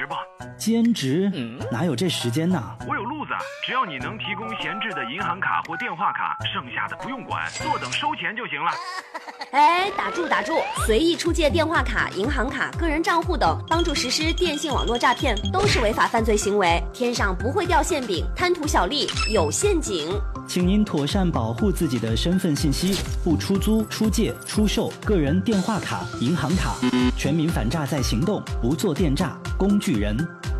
职吧。 兼职？哪有这时间呢？ 我有路子，只要你能提供闲置的银行卡或电话卡，剩下的不用管，坐等收钱就行了。 哎，打住！随意出借电话卡、银行卡、个人账户等，帮助实施电信网络诈骗，都是违法犯罪行为。天上不会掉馅饼，贪图小利有陷阱。 请您妥善保护自己的身份信息，不出租、出借、出售个人电话卡、银行卡。全民反诈在行动，不做电诈工具人。